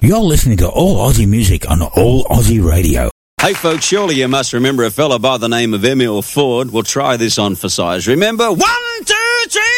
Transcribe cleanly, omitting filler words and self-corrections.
You're listening to All Aussie Music on All Aussie Radio. Hey folks, surely you must remember a fella by the name of Emil Ford. We'll try this on for size. Remember, 1, 2, 3...